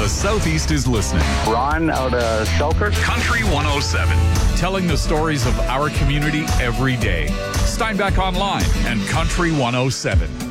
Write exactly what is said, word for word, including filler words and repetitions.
The Southeast is listening. Ron out of Selkirk. Country one oh seven. Telling the stories of our community every day. Steinbach Online and Country one oh seven.